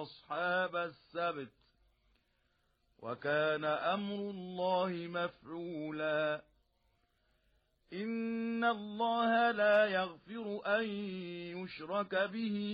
أصحاب السبت وكان أمر الله مفعولا إن الله لا يغفر أن يشرك به